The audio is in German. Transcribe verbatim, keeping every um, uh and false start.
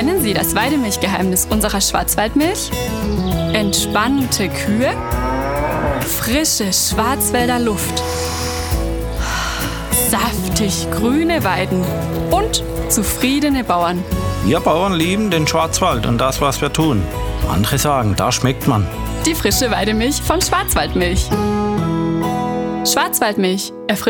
Kennen Sie das Weidemilchgeheimnis unserer Schwarzwaldmilch? Entspannte Kühe, frische Schwarzwälder Luft, saftig grüne Weiden und zufriedene Bauern. Wir Bauern lieben den Schwarzwald und das, was wir tun. Andere sagen, da schmeckt man. Die frische Weidemilch von Schwarzwaldmilch. Schwarzwaldmilch erfrischt